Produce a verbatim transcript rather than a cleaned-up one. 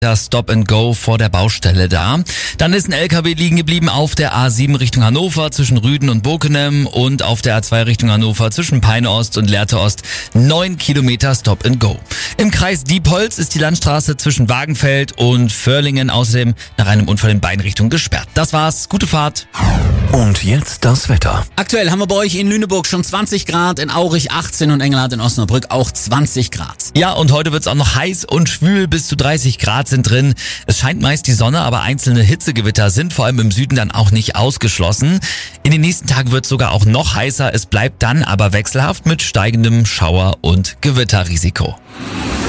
Das Stop and Go vor der Baustelle da. Dann ist ein L K W liegen geblieben auf der A sieben Richtung Hannover zwischen Rüden und Bokenem und auf der A zwei Richtung Hannover zwischen Peine Ost und Lehrte Ost. Neun Kilometer Stop and Go. Im Kreis Diepholz ist die Landstraße zwischen Wagenfeld und Vörlingen außerdem nach einem Unfall in beiden Richtungen gesperrt. Das war's. Gute Fahrt. Und jetzt das Wetter. Aktuell haben wir bei euch in Lüneburg schon zwanzig Grad, in Aurich achtzehn und Engelhardt in Osnabrück auch zwanzig Grad. Ja, und heute wird's auch noch heiß und schwül, bis zu dreißig Grad sind drin. Es scheint meist die Sonne, aber einzelne Hitzegewitter sind vor allem im Süden dann auch nicht ausgeschlossen. In den nächsten Tagen wird's sogar auch noch heißer, es bleibt dann aber wechselhaft mit steigendem Schauer- und Gewitterrisiko.